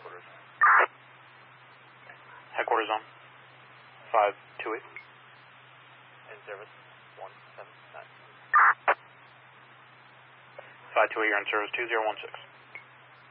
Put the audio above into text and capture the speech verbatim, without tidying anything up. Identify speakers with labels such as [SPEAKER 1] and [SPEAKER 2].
[SPEAKER 1] headquarters.
[SPEAKER 2] Headquarters on five two eight.
[SPEAKER 1] In service, one seven nine.
[SPEAKER 2] five two eight, you're in service two zero one six.